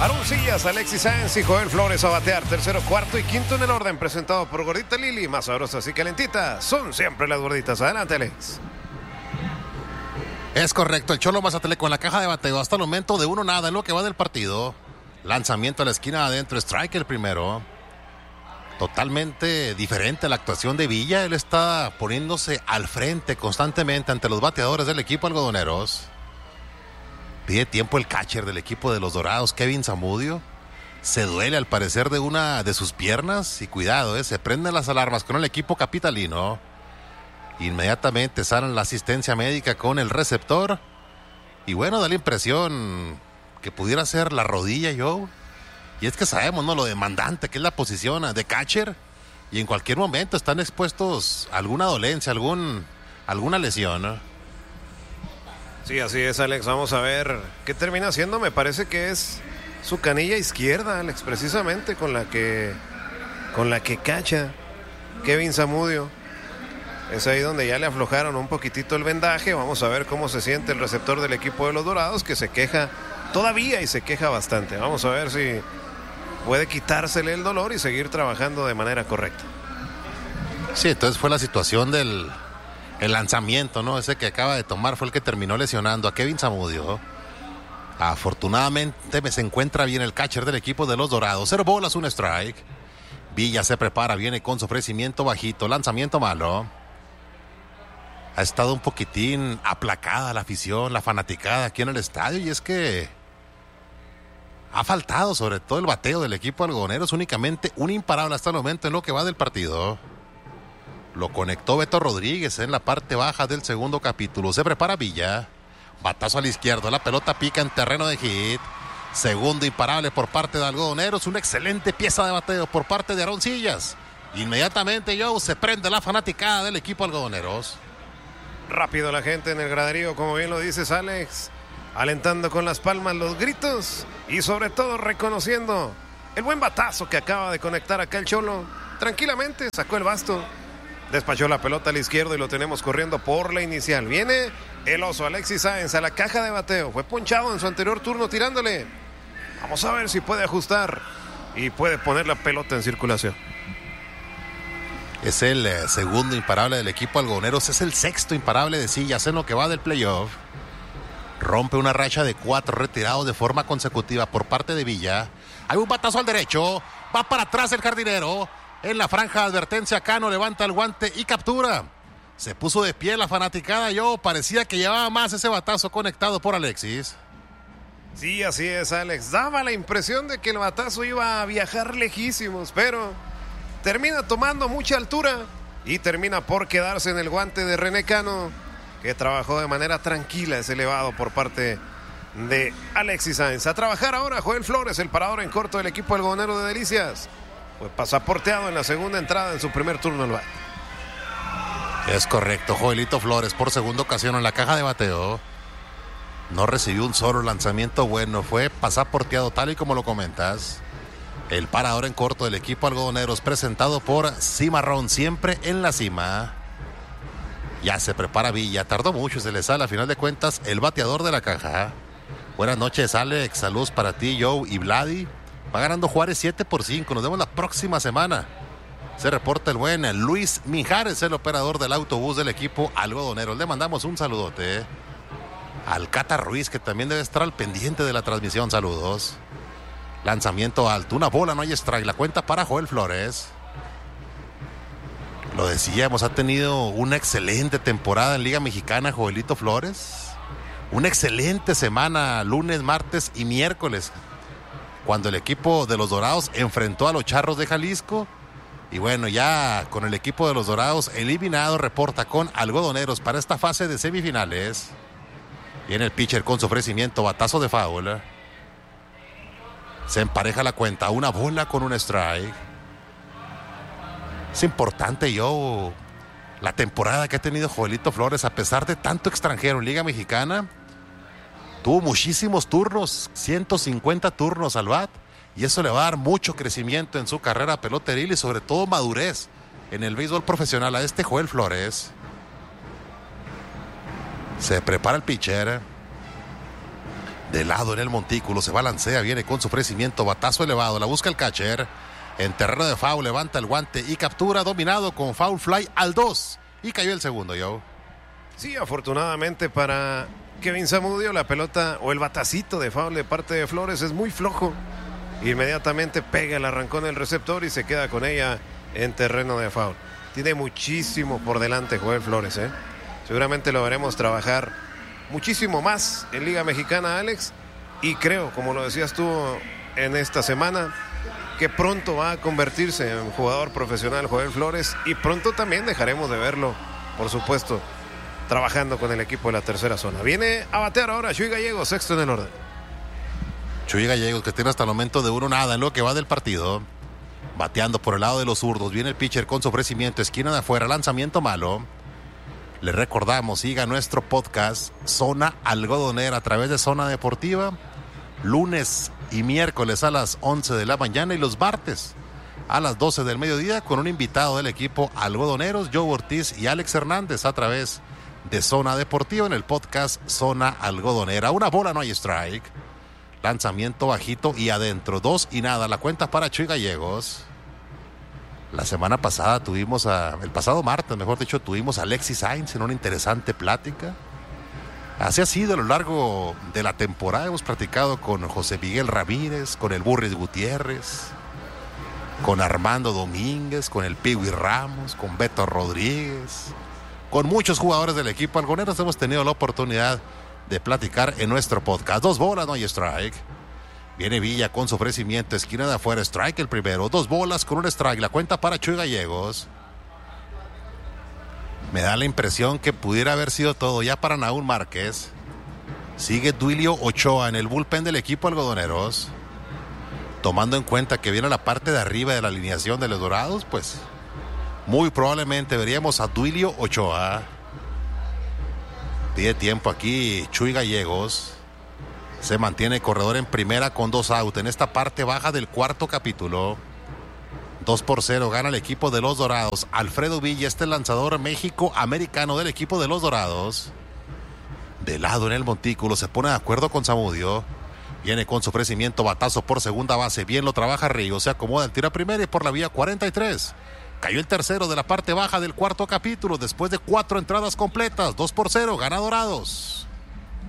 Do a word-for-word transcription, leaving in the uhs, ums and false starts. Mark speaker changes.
Speaker 1: Aroncillas, Alexis Sáenz y Joel Flores a batear. Tercero, cuarto y quinto en el orden, presentado por Gordita Lili. Más sabrosas y calentitas son siempre las gorditas. Adelante, Alex.
Speaker 2: Es correcto, el Cholo Mazatleco en la caja de bateo hasta el momento de uno nada en lo que va del partido. Lanzamiento a la esquina adentro, strike el primero. Totalmente diferente la actuación de Villa. Él está poniéndose al frente constantemente ante los bateadores del equipo algodoneros. Pide tiempo el catcher del equipo de los Dorados, Kevin Zamudio. Se duele al parecer de una de sus piernas. Y cuidado, eh, se prenden las alarmas con el equipo capitalino. Inmediatamente salen la asistencia médica con el receptor. Y bueno, da la impresión que pudiera ser la rodilla, Joe. Y es que sabemos, ¿no?, lo demandante que es la posición de catcher. Y en cualquier momento están expuestos a alguna dolencia, algún, alguna lesión, ¿no?
Speaker 1: Sí, así es, Alex. Vamos a ver qué termina haciendo. Me parece que es su canilla izquierda, Alex, precisamente con la que con la que cacha Kevin Zamudio. Es ahí donde ya le aflojaron un poquitito el vendaje. Vamos a ver cómo se siente el receptor del equipo de los Dorados, que se queja todavía y se queja bastante. Vamos a ver si puede quitársele el dolor y seguir trabajando de manera correcta.
Speaker 2: Sí, entonces fue la situación del el lanzamiento, ¿no? Ese que acaba de tomar fue el que terminó lesionando a Kevin Zamudio. Afortunadamente se encuentra bien el catcher del equipo de los Dorados. Cero bolas, un strike. Villa se prepara, viene con su ofrecimiento bajito, lanzamiento malo. Ha estado un poquitín aplacada la afición, la fanaticada aquí en el estadio, y es que ha faltado sobre todo el bateo del equipo algodoneros. Únicamente un imparable hasta el momento en lo que va del partido. Lo conectó Beto Rodríguez en la parte baja del segundo capítulo. Se prepara Villa. Batazo a la izquierda. La pelota pica en terreno de hit. Segundo imparable por parte de algodoneros. Una excelente pieza de bateo por parte de Aroncillas. Inmediatamente, Joe, se prende la fanaticada del equipo algodoneros.
Speaker 1: Rápido la gente en el graderío, como bien lo dices, Alex. Alentando con las palmas los gritos. Y sobre todo reconociendo el buen batazo que acaba de conectar acá el Cholo. Tranquilamente sacó el basto. Despachó la pelota a la izquierda y lo tenemos corriendo por la inicial. Viene el oso Alexis Sáenz a la caja de bateo. Fue ponchado en su anterior turno tirándole. Vamos a ver si puede ajustar y puede poner la pelota en circulación.
Speaker 2: Es el eh, segundo imparable del equipo algodoneros. Es el sexto imparable de Sillas en lo que va del playoff. Rompe una racha de cuatro retirados de forma consecutiva por parte de Villa. Hay un batazo al derecho. Va para atrás el jardinero. En la franja de advertencia, Cano levanta el guante y captura. Se puso de pie la fanaticada. Yo parecía que llevaba más ese batazo conectado por Alexis.
Speaker 1: Sí, así es, Alex. Daba la impresión de que el batazo iba a viajar lejísimos, pero termina tomando mucha altura y termina por quedarse en el guante de René Cano, que trabajó de manera tranquila ese elevado por parte de Alexis Sáenz. A trabajar ahora Joel Flores, el parador en corto del equipo algodonero de Delicias. Fue pasaporteado en la segunda entrada en su primer turno al bat.
Speaker 2: Es correcto, Joelito Flores por segunda ocasión en la caja de bateo. No recibió un solo lanzamiento bueno, fue pasaporteado tal y como lo comentas. El parador en corto del equipo algodoneros presentado por Cimarrón, siempre en la cima. Ya se prepara Villa, tardó mucho, se le sale a final de cuentas el bateador de la caja. Buenas noches, Alex, saludos para ti, Joe y Vladi. Va ganando Juárez siete por cinco. Nos vemos la próxima semana. Se reporta el buen Luis Mijares, el operador del autobús del equipo algodonero. Le mandamos un saludote al Cata Ruiz, que también debe estar al pendiente de la transmisión. Saludos. Lanzamiento alto. Una bola, no hay strike. La cuenta para Joel Flores. Lo decíamos, ha tenido una excelente temporada en Liga Mexicana, Joelito Flores. Una excelente semana, lunes, martes y miércoles, cuando el equipo de los Dorados enfrentó a los Charros de Jalisco. Y bueno, ya con el equipo de los Dorados eliminado, reporta con algodoneros para esta fase de semifinales. Viene el pitcher con su ofrecimiento, batazo de foul. Se empareja la cuenta, una bola con un strike. Es importante, yo, la temporada que ha tenido Joelito Flores, a pesar de tanto extranjero en Liga Mexicana. Tuvo muchísimos turnos, ciento cincuenta turnos al bat, y eso le va a dar mucho crecimiento en su carrera peloteril y sobre todo madurez en el béisbol profesional a este Joel Flores. Se prepara el pitcher. De lado en el montículo, se balancea, viene con su ofrecimiento, batazo elevado, la busca el catcher. En terreno de foul, levanta el guante y captura, dominado con foul fly al dos. Y cayó el segundo, Joe.
Speaker 1: Sí, afortunadamente para Kevin Zamudio, la pelota o el batacito de foul de parte de Flores es muy flojo. Inmediatamente pega el arrancón del receptor y se queda con ella en terreno de foul. Tiene muchísimo por delante Joel Flores, ¿eh? Seguramente lo veremos trabajar muchísimo más en Liga Mexicana, Alex. Y creo, como lo decías tú en esta semana, que pronto va a convertirse en jugador profesional Joel Flores. Y pronto también dejaremos de verlo, por supuesto, trabajando con el equipo de la tercera zona. Viene a batear ahora Chuy Gallegos, sexto en el orden.
Speaker 2: Chuy Gallegos, que tiene hasta el momento de uno nada en lo que va del partido. Bateando por el lado de los zurdos. Viene el pitcher con su ofrecimiento. Esquina de afuera. Lanzamiento malo. Les recordamos, siga nuestro podcast Zona Algodonera a través de Zona Deportiva. Lunes y miércoles a las once de la mañana y los martes a las doce del mediodía con un invitado del equipo Algodoneros, Joe Ortiz y Alex Hernández a través de Zona Deportiva en el podcast Zona Algodonera. Una bola, no hay strike. Lanzamiento bajito y adentro. Dos y nada. La cuenta para Chuy Gallegos. La semana pasada tuvimos a... El pasado martes, mejor dicho, tuvimos a Alexis Sainz en una interesante plática. Así ha sido a lo largo de la temporada. Hemos platicado con José Miguel Ramírez, con el Burris Gutiérrez, con Armando Domínguez, con el Piwi Ramos, con Beto Rodríguez. Con muchos jugadores del equipo Algoneros hemos tenido la oportunidad de platicar en nuestro podcast. Dos bolas, no hay strike. Viene Villa con su ofrecimiento, esquina de afuera, strike el primero. Dos bolas con un strike, la cuenta para Chuy Gallegos. Me da la impresión que pudiera haber sido todo ya para Naúl Márquez. Sigue Duilio Ochoa en el bullpen del equipo Algodoneros. Tomando en cuenta que viene la parte de arriba de la alineación de los Dorados, pues muy probablemente veríamos a Duilio Ochoa. Tiene tiempo aquí Chuy Gallegos. Se mantiene corredor en primera con dos outs en esta parte baja del cuarto capítulo. dos por cero gana el equipo de los Dorados. Alfredo Villa, este lanzador México-americano del equipo de los Dorados. De lado en el montículo, se pone de acuerdo con Zamudio. Viene con su ofrecimiento, batazo por segunda base. Bien lo trabaja Ríos, se acomoda el tiro a primera y por la vía cuarenta y tres. Cayó el tercero de la parte baja del cuarto capítulo después de cuatro entradas completas. dos por cero, gana Dorados.